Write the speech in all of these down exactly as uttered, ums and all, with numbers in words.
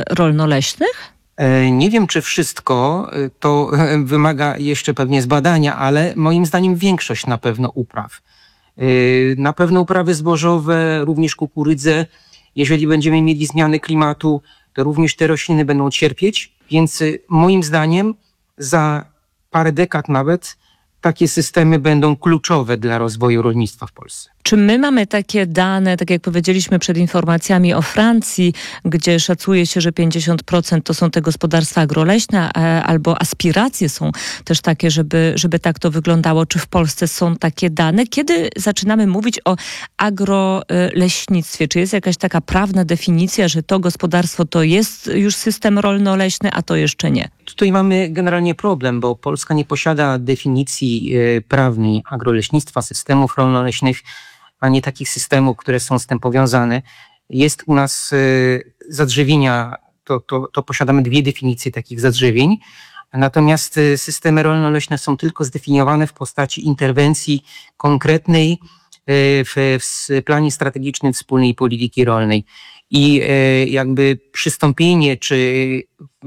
rolno-leśnych? Nie wiem, czy wszystko, to wymaga jeszcze pewnie zbadania, ale moim zdaniem większość na pewno upraw. Na pewno uprawy zbożowe, również kukurydzę. Jeżeli będziemy mieli zmiany klimatu, to również te rośliny będą cierpieć, więc moim zdaniem za parę dekad nawet takie systemy będą kluczowe dla rozwoju rolnictwa w Polsce. Czy my mamy takie dane, tak jak powiedzieliśmy przed informacjami o Francji, gdzie szacuje się, że pięćdziesiąt procent to są te gospodarstwa agroleśne, albo aspiracje są też takie, żeby, żeby tak to wyglądało. Czy w Polsce są takie dane? Kiedy zaczynamy mówić o agroleśnictwie? Czy jest jakaś taka prawna definicja, że to gospodarstwo to jest już system rolno-leśny, a to jeszcze nie? Tutaj mamy generalnie problem, bo Polska nie posiada definicji prawnej agroleśnictwa, systemów rolno-leśnych, a nie takich systemów, które są z tym powiązane. Jest u nas zadrzewienia, to, to, to posiadamy dwie definicje takich zadrzewień, natomiast systemy rolno-leśne są tylko zdefiniowane w postaci interwencji konkretnej w, w planie strategicznym wspólnej polityki rolnej. I jakby przystąpienie czy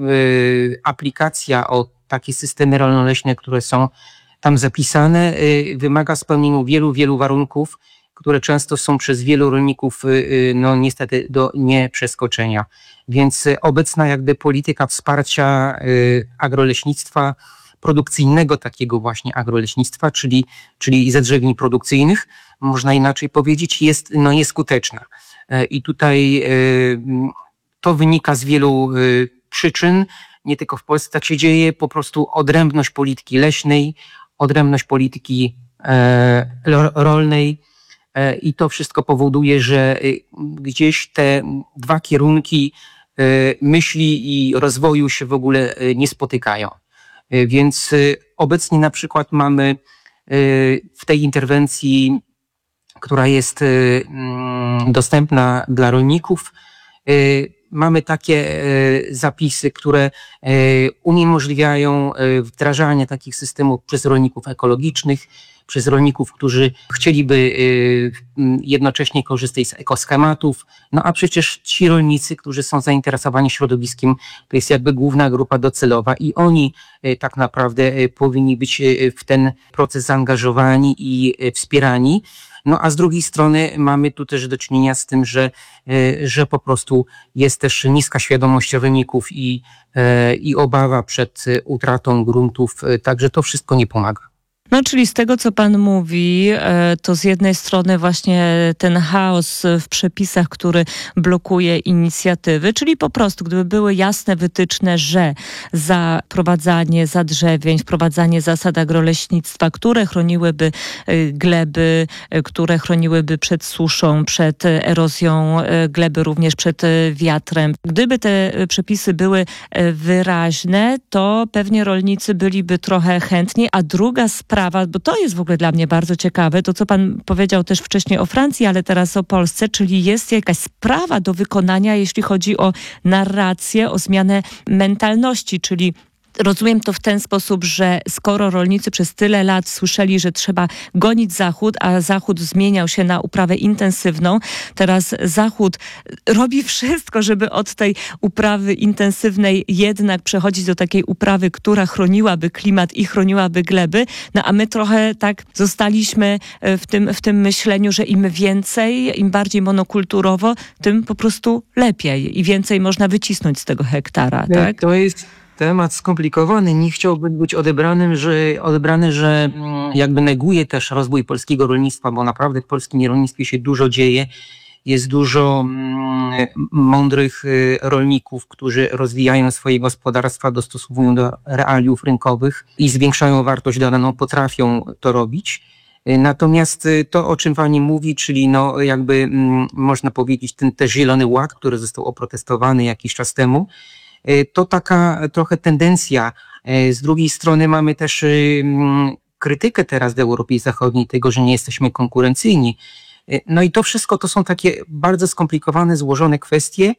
aplikacja o takie systemy rolno-leśne, które są tam zapisane, wymaga spełnienia wielu, wielu warunków, które często są przez wielu rolników no niestety do nieprzeskoczenia. Więc obecna jakby polityka wsparcia agroleśnictwa produkcyjnego, takiego właśnie agroleśnictwa, czyli, czyli zadrzewień produkcyjnych, można inaczej powiedzieć, jest no nieskuteczna. I tutaj to wynika z wielu przyczyn, nie tylko w Polsce tak się dzieje, po prostu odrębność polityki leśnej, odrębność polityki rolnej i to wszystko powoduje, że gdzieś te dwa kierunki myśli i rozwoju się w ogóle nie spotykają. Więc obecnie na przykład mamy w tej interwencji, która jest dostępna dla rolników, mamy takie zapisy, które uniemożliwiają wdrażanie takich systemów przez rolników ekologicznych, przez rolników, którzy chcieliby jednocześnie korzystać z ekoschematów. No a przecież ci rolnicy, którzy są zainteresowani środowiskiem, to jest jakby główna grupa docelowa i oni tak naprawdę powinni być w ten proces zaangażowani i wspierani. No a z drugiej strony mamy tu też do czynienia z tym, że, że po prostu jest też niska świadomość rolników i, i obawa przed utratą gruntów, także to wszystko nie pomaga. No, czyli z tego, co pan mówi, to z jednej strony właśnie ten chaos w przepisach, który blokuje inicjatywy, czyli po prostu gdyby były jasne wytyczne, że za wprowadzanie zadrzewień, wprowadzanie zasad agroleśnictwa, które chroniłyby gleby, które chroniłyby przed suszą, przed erozją gleby, również przed wiatrem. Gdyby te przepisy były wyraźne, to pewnie rolnicy byliby trochę chętni, a druga sprawa, bo to jest w ogóle dla mnie bardzo ciekawe, to co pan powiedział też wcześniej o Francji, ale teraz o Polsce, czyli jest jakaś sprawa do wykonania, jeśli chodzi o narrację, o zmianę mentalności, czyli rozumiem to w ten sposób, że skoro rolnicy przez tyle lat słyszeli, że trzeba gonić Zachód, a Zachód zmieniał się na uprawę intensywną, teraz Zachód robi wszystko, żeby od tej uprawy intensywnej jednak przechodzić do takiej uprawy, która chroniłaby klimat i chroniłaby gleby, no a my trochę tak zostaliśmy w tym, w tym myśleniu, że im więcej, im bardziej monokulturowo, tym po prostu lepiej i więcej można wycisnąć z tego hektara, tak? To jest temat skomplikowany, nie chciałbym być odebranym, że, odebrany, że jakby neguje też rozwój polskiego rolnictwa, bo naprawdę w polskim rolnictwie się dużo dzieje. Jest dużo mądrych rolników, którzy rozwijają swoje gospodarstwa, dostosowują do realiów rynkowych i zwiększają wartość dodaną, potrafią to robić. Natomiast to, o czym pani mówi, czyli no jakby można powiedzieć ten też Zielony Ład, który został oprotestowany jakiś czas temu, to taka trochę tendencja. Z drugiej strony mamy też krytykę teraz w Europie Zachodniej tego, że nie jesteśmy konkurencyjni. No i to wszystko to są takie bardzo skomplikowane, złożone kwestie,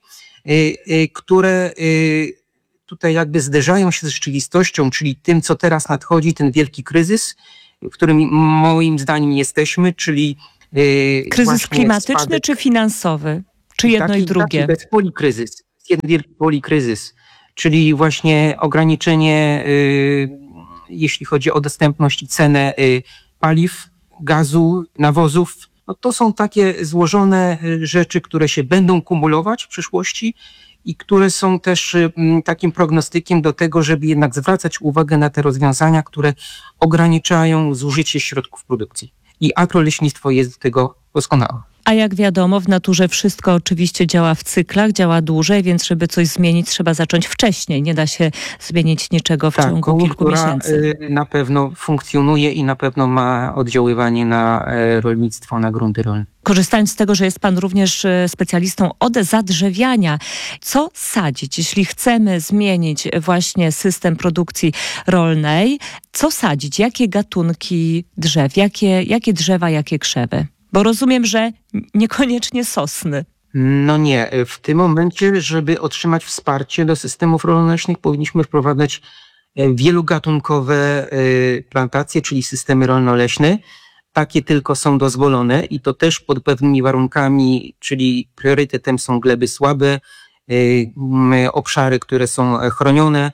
które tutaj jakby zderzają się z rzeczywistością, czyli tym, co teraz nadchodzi, ten wielki kryzys, w którym moim zdaniem jesteśmy, czyli kryzys klimatyczny spadek, czy finansowy? Czy jedno taki, i drugie? Taki bezpoli kryzys. jest jeden wielki polikryzys, czyli właśnie ograniczenie, jeśli chodzi o dostępność i cenę paliw, gazu, nawozów. No to są takie złożone rzeczy, które się będą kumulować w przyszłości i które są też takim prognostykiem do tego, żeby jednak zwracać uwagę na te rozwiązania, które ograniczają zużycie środków produkcji. I agroleśnictwo jest do tego doskonałe. A jak wiadomo, w naturze wszystko oczywiście działa w cyklach, działa dłużej, więc żeby coś zmienić, trzeba zacząć wcześniej. Nie da się zmienić niczego w tak, ciągu kilku miesięcy. Na pewno funkcjonuje i na pewno ma oddziaływanie na rolnictwo, na grunty rolne. Korzystając z tego, że jest pan również specjalistą od zadrzewiania, co sadzić, jeśli chcemy zmienić właśnie system produkcji rolnej? Co sadzić? Jakie gatunki drzew? Jakie, jakie drzewa, jakie krzewy? Bo rozumiem, że niekoniecznie sosny. No nie. W tym momencie, żeby otrzymać wsparcie do systemów rolno-leśnych, powinniśmy wprowadzać wielogatunkowe plantacje, czyli systemy rolno-leśne. Takie tylko są dozwolone i to też pod pewnymi warunkami, czyli priorytetem są gleby słabe, obszary, które są chronione,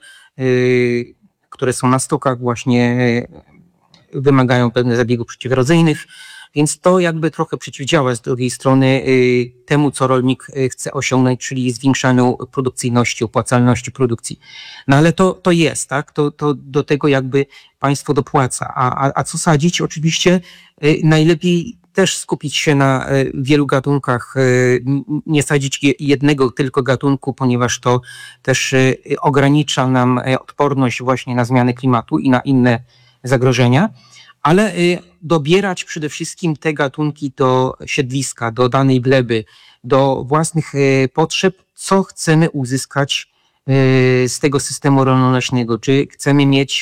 które są na stokach, właśnie wymagają pewnych zabiegów przeciwerozyjnych. Więc to jakby trochę przeciwdziała z drugiej strony temu, co rolnik chce osiągnąć, czyli zwiększaniu produkcyjności, opłacalności produkcji. No ale to, to jest, tak? To, to do tego jakby państwo dopłaca. A, a, a co sadzić? Oczywiście najlepiej też skupić się na wielu gatunkach, nie sadzić jednego tylko gatunku, ponieważ to też ogranicza nam odporność właśnie na zmiany klimatu i na inne zagrożenia. Ale dobierać przede wszystkim te gatunki do siedliska, do danej gleby, do własnych potrzeb, co chcemy uzyskać z tego systemu rolno-leśnego. Czy chcemy mieć,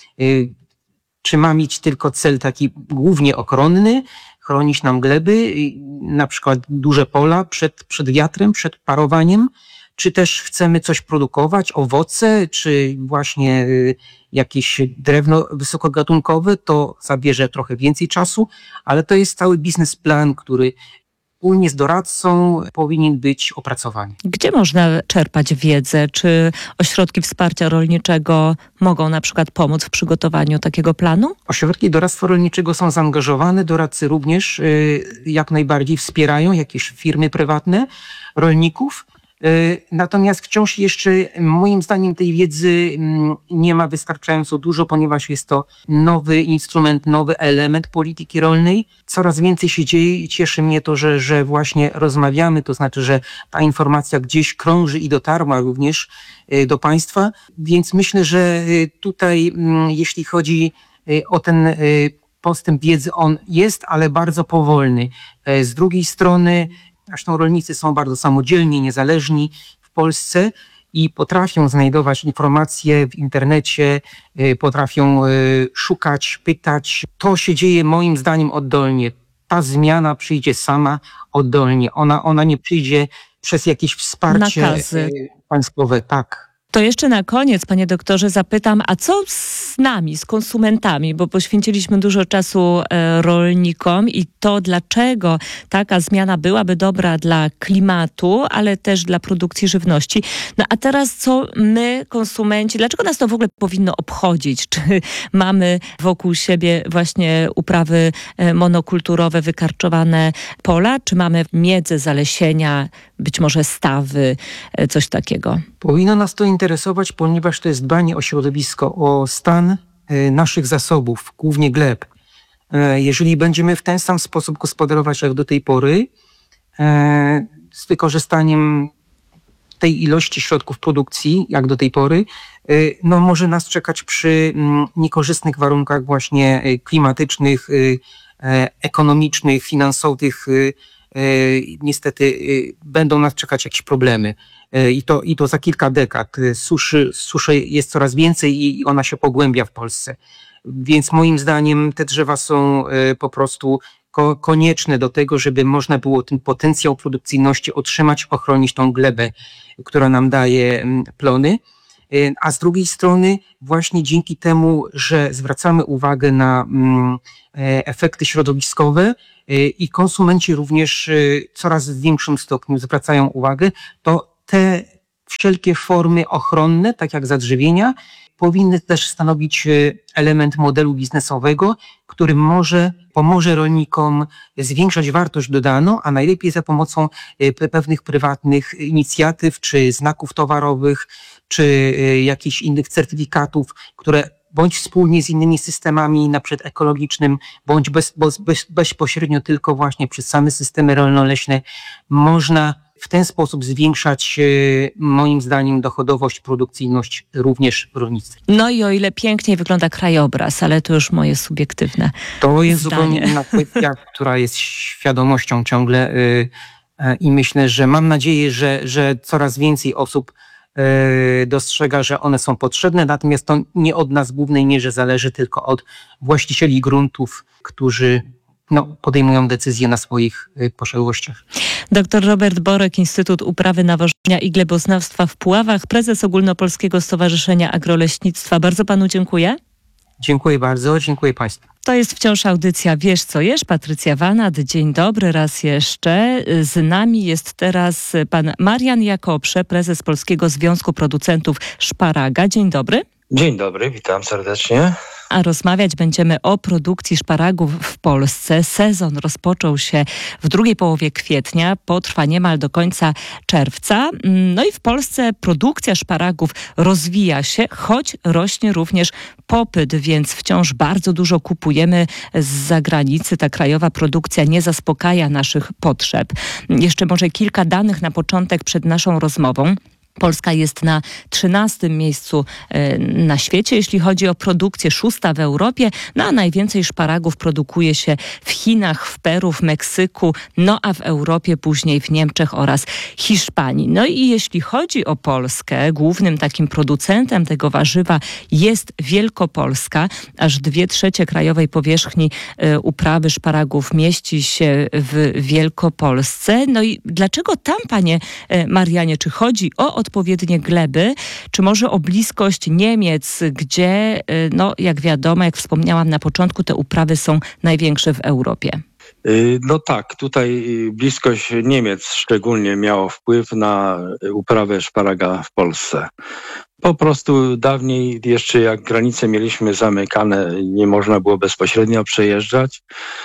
czy ma mieć tylko cel taki głównie ochronny, chronić nam gleby, na przykład duże pola przed, przed wiatrem, przed parowaniem, czy też chcemy coś produkować, owoce, czy właśnie jakieś drewno wysokogatunkowe, to zabierze trochę więcej czasu, ale to jest cały biznesplan, który wspólnie z doradcą powinien być opracowany. Gdzie można czerpać wiedzę? Czy ośrodki wsparcia rolniczego mogą na przykład pomóc w przygotowaniu takiego planu? Ośrodki doradztwa rolniczego są zaangażowane, doradcy również jak najbardziej wspierają jakieś firmy prywatne rolników. Natomiast wciąż jeszcze moim zdaniem tej wiedzy nie ma wystarczająco dużo, ponieważ jest to nowy instrument, nowy element polityki rolnej. Coraz więcej się dzieje i cieszy mnie to, że, że właśnie rozmawiamy, to znaczy, że ta informacja gdzieś krąży i dotarła również do państwa, więc myślę, że tutaj jeśli chodzi o ten postęp wiedzy, on jest, ale bardzo powolny. Z drugiej strony zresztą rolnicy są bardzo samodzielni, niezależni w Polsce i potrafią znajdować informacje w internecie, potrafią szukać, pytać. To się dzieje moim zdaniem oddolnie. Ta zmiana przyjdzie sama oddolnie. Ona, ona nie przyjdzie przez jakieś wsparcie nakazy państwowe. Tak. To jeszcze na koniec, panie doktorze, zapytam, a co z nami, z konsumentami, bo poświęciliśmy dużo czasu e, rolnikom i to, dlaczego taka zmiana byłaby dobra dla klimatu, ale też dla produkcji żywności. No a teraz co my, konsumenci, dlaczego nas to w ogóle powinno obchodzić? Czy mamy wokół siebie właśnie uprawy e, monokulturowe, wykarczowane pola, czy mamy miedzę, zalesienia, być może stawy, e, coś takiego? Powinno nas to interesować, ponieważ to jest dbanie o środowisko, o stan naszych zasobów, głównie gleb. Jeżeli będziemy w ten sam sposób gospodarować jak do tej pory, z wykorzystaniem tej ilości środków produkcji, jak do tej pory, no może nas czekać przy niekorzystnych warunkach właśnie klimatycznych, ekonomicznych, finansowych, niestety będą nas czekać jakieś problemy. I to, i to za kilka dekad. Suszy, suszy jest coraz więcej i ona się pogłębia w Polsce. Więc moim zdaniem te drzewa są po prostu ko- konieczne do tego, żeby można było ten potencjał produkcyjności otrzymać, ochronić tą glebę, która nam daje plony. A z drugiej strony właśnie dzięki temu, że zwracamy uwagę na efekty środowiskowe i konsumenci również coraz w większym stopniu zwracają uwagę, to te wszelkie formy ochronne, tak jak zadrzewienia, powinny też stanowić element modelu biznesowego, który może pomoże rolnikom zwiększać wartość dodaną, a najlepiej za pomocą pewnych prywatnych inicjatyw, czy znaków towarowych, czy jakichś innych certyfikatów, które bądź wspólnie z innymi systemami, na przykład ekologicznym, bądź bez, bez, bezpośrednio tylko właśnie przez same systemy rolno-leśne, można w ten sposób zwiększać, moim zdaniem, dochodowość, produkcyjność również w rolnictwie. No i o ile piękniej wygląda krajobraz, ale to już moje subiektywne To jest zdanie. zupełnie inna kwestia, która jest świadomością ciągle i myślę, że mam nadzieję, że, że coraz więcej osób dostrzega, że one są potrzebne, natomiast to nie od nas w głównej mierze zależy, tylko od właścicieli gruntów, którzy no, podejmują decyzje na swoich posiadłościach. Doktor Robert Borek, Instytut Uprawy, Nawożenia i Gleboznawstwa w Puławach, prezes Ogólnopolskiego Stowarzyszenia Agroleśnictwa. Bardzo panu dziękuję. Dziękuję bardzo, dziękuję państwu. To jest wciąż audycja Wiesz co jesz? Patrycja Wanat. Dzień dobry raz jeszcze. Z nami jest teraz pan Marian Jakobsze, prezes Polskiego Związku Producentów Szparaga. Dzień dobry. Dzień dobry, witam serdecznie. A rozmawiać będziemy o produkcji szparagów w Polsce. Sezon rozpoczął się w drugiej połowie kwietnia, potrwa niemal do końca czerwca. No i w Polsce produkcja szparagów rozwija się, choć rośnie również popyt, więc wciąż bardzo dużo kupujemy z zagranicy. Ta krajowa produkcja nie zaspokaja naszych potrzeb. Jeszcze może kilka danych na początek przed naszą rozmową. Polska jest na trzynastym miejscu na świecie, jeśli chodzi o produkcję, szósta w Europie, no a najwięcej szparagów produkuje się w Chinach, w Peru, w Meksyku, no a w Europie później w Niemczech oraz Hiszpanii. No i jeśli chodzi o Polskę, głównym takim producentem tego warzywa jest Wielkopolska. Aż dwie trzecie krajowej powierzchni uprawy szparagów mieści się w Wielkopolsce. No i dlaczego tam, panie Marianie, czy chodzi o odpowiednie gleby, czy może o bliskość Niemiec, gdzie, no jak wiadomo, jak wspomniałam na początku, te uprawy są największe w Europie? No tak, tutaj bliskość Niemiec szczególnie miało wpływ na uprawę szparaga w Polsce. Po prostu dawniej jeszcze jak granice mieliśmy zamykane, nie można było bezpośrednio przejeżdżać.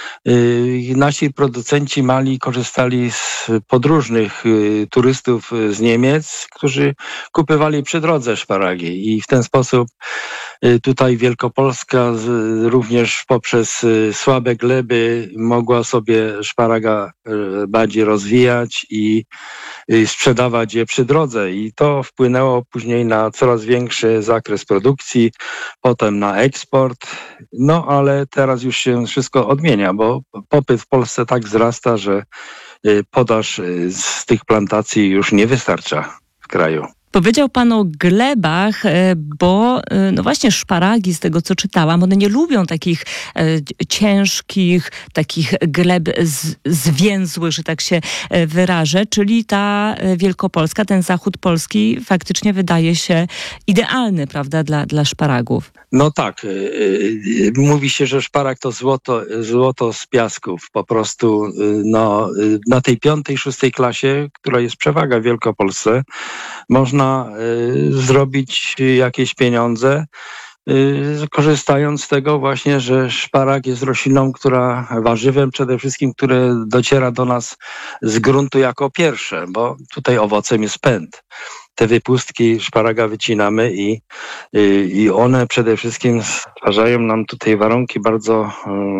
Nasi producenci mali korzystali z podróżnych turystów z Niemiec, którzy kupywali przy drodze szparagi i w ten sposób tutaj Wielkopolska również poprzez słabe gleby mogła sobie szparaga bardziej rozwijać i sprzedawać je przy drodze i to wpłynęło później na coraz większy zakres produkcji, potem na eksport, no ale teraz już się wszystko odmienia, bo popyt w Polsce tak wzrasta, że podaż z tych plantacji już nie wystarcza w kraju. Powiedział pan o glebach, bo no właśnie szparagi, z tego co czytałam, one nie lubią takich e, ciężkich, takich gleb z, zwięzłych, że tak się wyrażę, czyli ta Wielkopolska, ten zachód Polski faktycznie wydaje się idealny, prawda, dla, dla szparagów. No tak, yy, mówi się, że szparag to złoto, złoto z piasków. Po prostu yy, no, yy, na tej piątej, szóstej klasie, która jest przewaga w Wielkopolsce, można yy, zrobić jakieś pieniądze, yy, korzystając z tego właśnie, że szparag jest rośliną, która, warzywem przede wszystkim, które dociera do nas z gruntu jako pierwsze, bo tutaj owocem jest pęd. Te wypustki szparaga wycinamy i, i, i one przede wszystkim stwarzają nam tutaj warunki bardzo,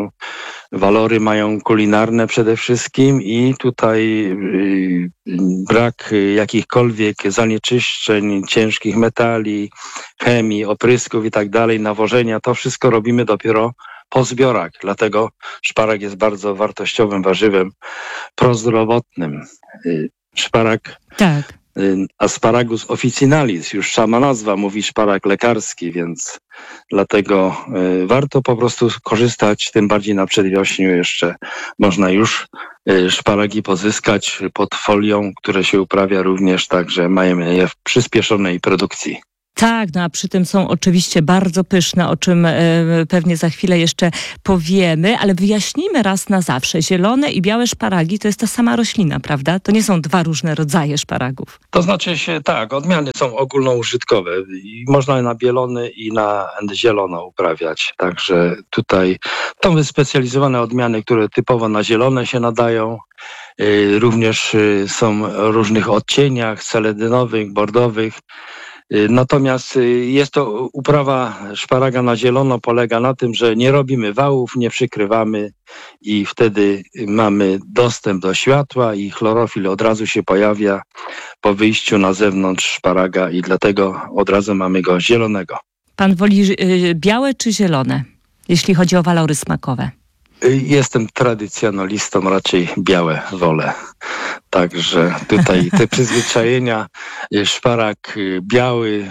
y, walory mają kulinarne przede wszystkim i tutaj y, brak jakichkolwiek zanieczyszczeń, ciężkich metali, chemii, oprysków i tak dalej, nawożenia, to wszystko robimy dopiero po zbiorach. Dlatego szparag jest bardzo wartościowym warzywem prozdrowotnym. Y, szparag... Tak. Asparagus officinalis, już sama nazwa mówi szparag lekarski, więc dlatego y, warto po prostu korzystać, tym bardziej na przedwiośniu jeszcze można już y, szparagi pozyskać pod folią, które się uprawia również, także mamy je w przyspieszonej produkcji. Tak, no a przy tym są oczywiście bardzo pyszne, o czym e, pewnie za chwilę jeszcze powiemy, ale wyjaśnijmy raz na zawsze. Zielone i białe szparagi to jest ta sama roślina, prawda? To nie są dwa różne rodzaje szparagów. To znaczy się tak, odmiany są ogólnoużytkowe i można na bielony i na zielono uprawiać. Także tutaj są wyspecjalizowane odmiany, które typowo na zielone się nadają. Yy, również yy, są w różnych odcieniach seledynowych, bordowych. Natomiast jest to uprawa szparaga na zielono, polega na tym, że nie robimy wałów, nie przykrywamy i wtedy mamy dostęp do światła i chlorofil od razu się pojawia po wyjściu na zewnątrz szparaga i dlatego od razu mamy go zielonego. Pan woli y, białe czy zielone, jeśli chodzi o walory smakowe? Jestem tradycjonalistą, raczej białe wolę. Także tutaj te przyzwyczajenia, szparak biały,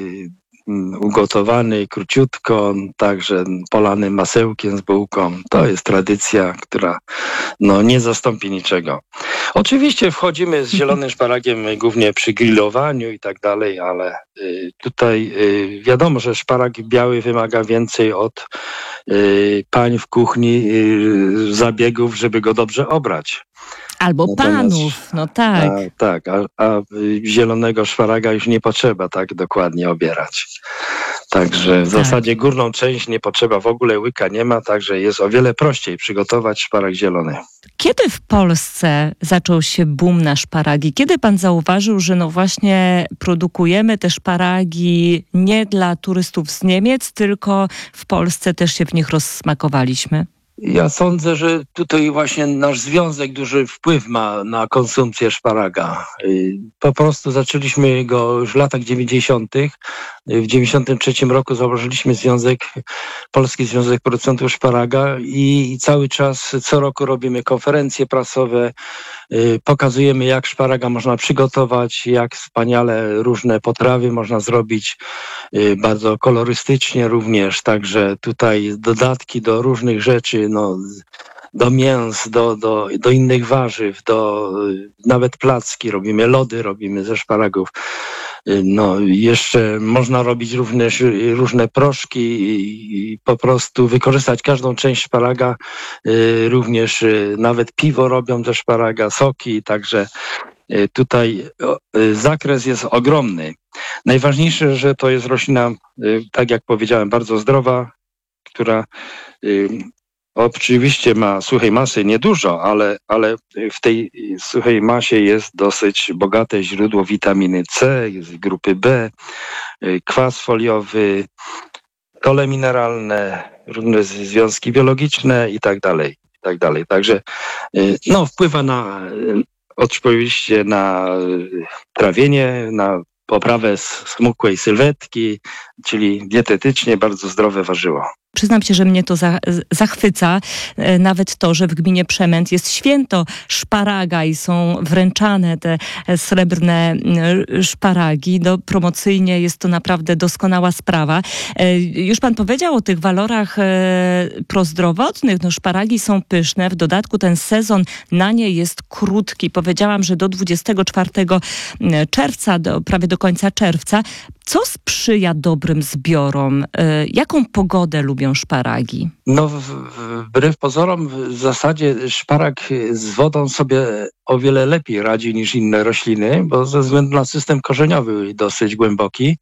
ugotowany króciutko, także polany masełkiem z bułką, to jest tradycja, która no, nie zastąpi niczego. Oczywiście wchodzimy z zielonym szparagiem głównie przy grillowaniu i tak dalej, ale y, tutaj y, wiadomo, że szparag biały wymaga więcej od y, pań w kuchni y, zabiegów, żeby go dobrze obrać. Albo Natomiast, panów, no tak. A, tak, a, a zielonego szparaga już nie potrzeba tak dokładnie obierać. Także w tak. zasadzie górną część nie potrzeba, w ogóle łyka nie ma, także jest o wiele prościej przygotować szparag zielony. Kiedy w Polsce zaczął się boom na szparagi? Kiedy pan zauważył, że no właśnie produkujemy te szparagi nie dla turystów z Niemiec, tylko w Polsce też się w nich rozsmakowaliśmy? Ja sądzę, że tutaj właśnie nasz związek duży wpływ ma na konsumpcję szparaga. Po prostu zaczęliśmy go już w latach dziewięćdziesiątych. W dziewięćdziesiątym trzecim roku założyliśmy związek, Polski Związek Producentów Szparaga i cały czas co roku robimy konferencje prasowe, pokazujemy jak szparaga można przygotować, jak wspaniale różne potrawy można zrobić, bardzo kolorystycznie również, także tutaj dodatki do różnych rzeczy, no, do mięs, do, do, do innych warzyw, do nawet placki robimy, lody robimy ze szparagów. No, jeszcze można robić również różne proszki i, i po prostu wykorzystać każdą część szparaga, y, również y, nawet piwo robią ze szparaga, soki, także y, tutaj y, zakres jest ogromny. Najważniejsze, że to jest roślina, y, tak jak powiedziałem, bardzo zdrowa, która y, oczywiście ma suchej masy niedużo, ale, ale w tej suchej masie jest dosyć bogate źródło witaminy C, jest grupy B, kwas foliowy, sole mineralne, różne związki biologiczne i tak dalej, i tak dalej. Także no, wpływa na oczywiście na trawienie, na poprawę smukłej sylwetki, czyli dietetycznie bardzo zdrowe warzywo. Przyznam się, że mnie to za, zachwyca. Nawet to, że w gminie Przemęt jest święto szparaga i są wręczane te srebrne szparagi. No, promocyjnie jest to naprawdę doskonała sprawa. Już pan powiedział o tych walorach prozdrowotnych. No, szparagi są pyszne. W dodatku ten sezon na nie jest krótki. Powiedziałam, że do dwudziestego czwartego czerwca, do, prawie do końca czerwca. Co sprzyja dobrym zbiorom? Jaką pogodę lubią szparagi? No, wbrew pozorom, w zasadzie szparag z wodą sobie o wiele lepiej radzi niż inne rośliny, bo ze względu na system korzeniowy dosyć głęboki.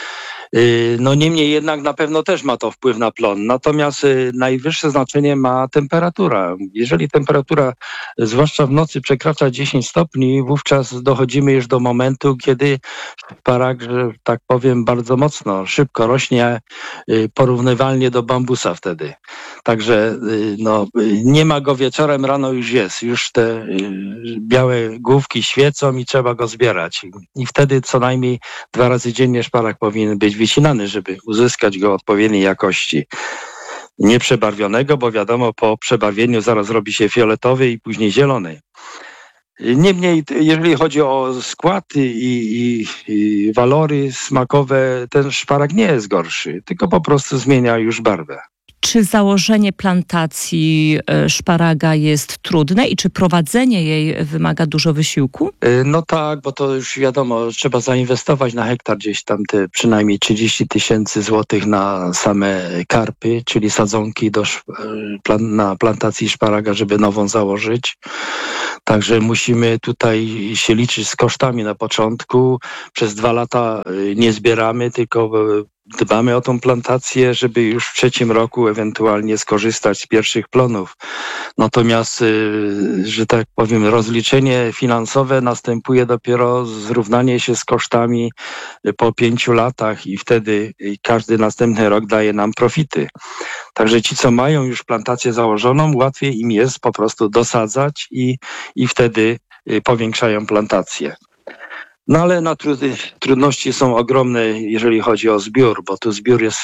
No niemniej jednak na pewno też ma to wpływ na plon. Natomiast najwyższe znaczenie ma temperatura. Jeżeli temperatura, zwłaszcza w nocy, przekracza dziesięć stopni, wówczas dochodzimy już do momentu, kiedy szparag, że tak powiem, bardzo mocno, szybko rośnie, porównywalnie do bambusa wtedy. Także no, nie ma go wieczorem, rano już jest. Już te białe główki świecą i trzeba go zbierać. I wtedy co najmniej dwa razy dziennie szparag powinien być wycinany, żeby uzyskać go odpowiedniej jakości. Nie przebarwionego, bo wiadomo, po przebarwieniu zaraz robi się fioletowy i później zielony. Niemniej, jeżeli chodzi o skład i, i, i walory smakowe, ten szparag nie jest gorszy, tylko po prostu zmienia już barwę. Czy założenie plantacji szparaga jest trudne i czy prowadzenie jej wymaga dużo wysiłku? No tak, bo to już wiadomo, trzeba zainwestować na hektar gdzieś tam te przynajmniej trzydzieści tysięcy złotych na same karpy, czyli sadzonki do, na plantacji szparaga, żeby nową założyć. Także musimy tutaj się liczyć z kosztami na początku. Przez dwa lata nie zbieramy, tylko dbamy o tą plantację, żeby już w trzecim roku ewentualnie skorzystać z pierwszych plonów. Natomiast, że tak powiem, rozliczenie finansowe następuje dopiero zrównanie się z kosztami po pięciu latach i wtedy każdy następny rok daje nam profity. Także ci, co mają już plantację założoną, łatwiej im jest po prostu dosadzać i, i wtedy powiększają plantację. No ale na trudy, trudności są ogromne, jeżeli chodzi o zbiór, bo tu zbiór jest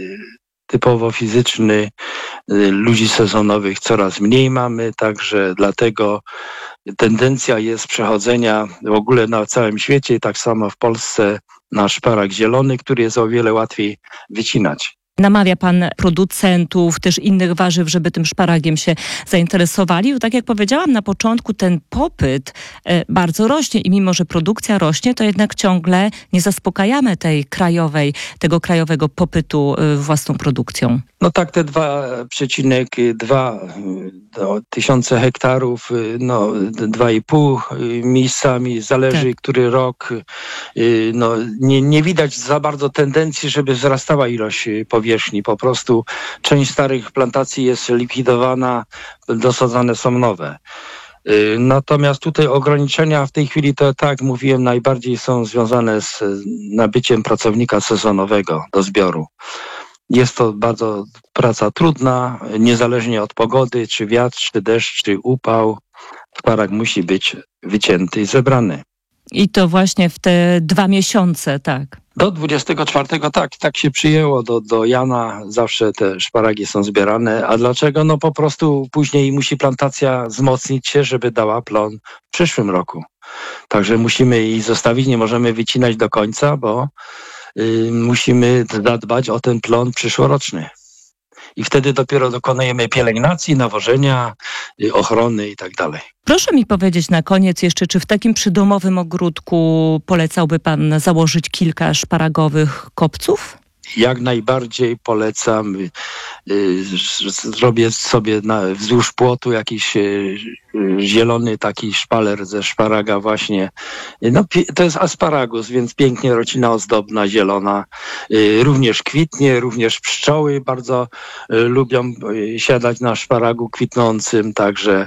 typowo fizyczny, ludzi sezonowych coraz mniej mamy, także dlatego tendencja jest przechodzenia w ogóle na całym świecie, tak samo w Polsce, na szparag zielony, który jest o wiele łatwiej wycinać. Namawia pan producentów, też innych warzyw, żeby tym szparagiem się zainteresowali. Bo tak jak powiedziałam na początku, ten popyt bardzo rośnie i mimo, że produkcja rośnie, to jednak ciągle nie zaspokajamy tej krajowej, tego krajowego popytu własną produkcją. No tak, te dwa przecinek dwa tysiące hektarów, no dwa i pół miejscami, zależy tak. który rok. No nie, nie widać za bardzo tendencji, żeby wzrastała ilość powierzchni. Po prostu część starych plantacji jest likwidowana, dosadzane są nowe. Natomiast tutaj ograniczenia w tej chwili, to tak mówiłem, najbardziej są związane z nabyciem pracownika sezonowego do zbioru. Jest to bardzo praca trudna, niezależnie od pogody, czy wiatr, czy deszcz, czy upał. Szparag musi być wycięty i zebrany. I to właśnie w te dwa miesiące, tak? Do dwudziestego czwartego, tak, tak się przyjęło. Do, do Jana zawsze te szparagi są zbierane. A dlaczego? No po prostu później musi plantacja wzmocnić się, żeby dała plon w przyszłym roku. Także musimy jej zostawić, nie możemy wycinać do końca, bo y, musimy zadbać o ten plon przyszłoroczny. I wtedy dopiero dokonujemy pielęgnacji, nawożenia, ochrony i tak dalej. Proszę mi powiedzieć na koniec jeszcze, czy w takim przydomowym ogródku polecałby pan założyć kilka szparagowych kopców? Jak najbardziej polecam. Zrobię sobie na, wzdłuż płotu jakiś zielony taki szpaler ze szparaga właśnie. No, to jest asparagus, więc pięknie roślina ozdobna, zielona. Również kwitnie, również pszczoły bardzo lubią siadać na szparagu kwitnącym, także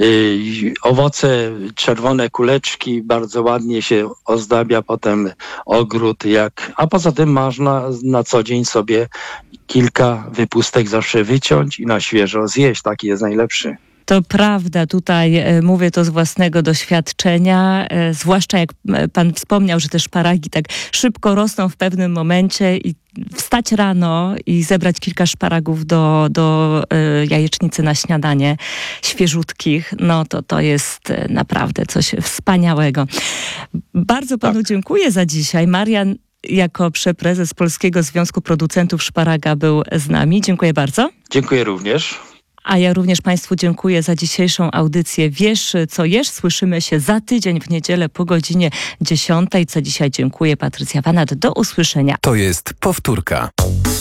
owoce, czerwone kuleczki, bardzo ładnie się ozdabia potem ogród. Jak, a poza tym można na co dzień sobie kilka wypustek zawsze wyciąć i na świeżo zjeść. Taki jest najlepszy. To prawda, tutaj e, mówię to z własnego doświadczenia, e, zwłaszcza jak pan wspomniał, że te szparagi tak szybko rosną w pewnym momencie i wstać rano i zebrać kilka szparagów do, do e, jajecznicy na śniadanie, świeżutkich, no to to jest e, naprawdę coś wspaniałego. Bardzo panu tak. dziękuję za dzisiaj. Marian jako przeprezes Polskiego Związku Producentów Szparaga był z nami. Dziękuję bardzo. Dziękuję również. A ja również państwu dziękuję za dzisiejszą audycję Wiesz, co jesz? Słyszymy się za tydzień w niedzielę po godzinie dziesiątej. Co dzisiaj dziękuję. Patrycja Wanat. Do usłyszenia. To jest powtórka.